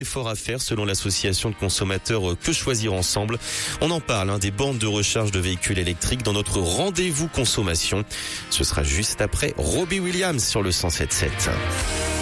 Fort à faire selon l'association de consommateurs Que Choisir Ensemble. On en parle des bornes de recharge de véhicules électriques dans notre rendez-vous consommation. Ce sera juste après Robbie Williams sur le 107.7.